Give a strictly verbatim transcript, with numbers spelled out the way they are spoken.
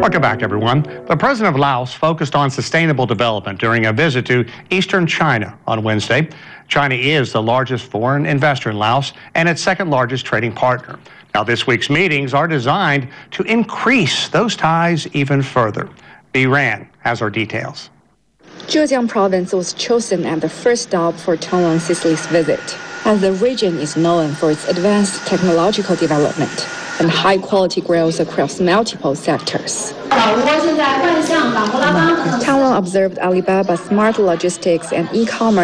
Welcome back, everyone. The president of Laos focused on sustainable development during a visit to eastern China on Wednesday. China is the largest foreign investor in Laos and its second largest trading partner. Now, this week's meetings are designed to increase those ties even further. B. Ran has our details. Zhejiang province was chosen as the first stop for Tonglong Sisley's visit, as the region is known for its advanced technological development and high-quality growth across multiple sectors. Tonglong observed Alibaba's smart logistics and e-commerce